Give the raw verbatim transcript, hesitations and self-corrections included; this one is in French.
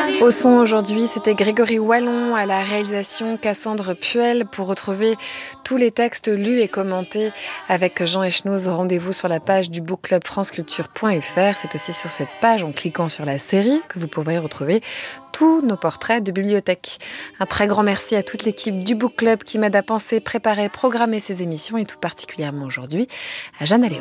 Au son aujourd'hui, c'était Grégory Wallon, à la réalisation Cassandre Puel. Pour retrouver tous les textes lus et commentés avec Jean Echenoz, rendez-vous sur la page du book club franceculture point f r. C'est aussi sur cette page, en cliquant sur la série, que vous pourrez retrouver tous nos portraits de bibliothèque. Un très grand merci à toute l'équipe du Book Club qui m'aide à penser, préparer, programmer ces émissions et tout particulièrement aujourd'hui à Jeanne Alléon.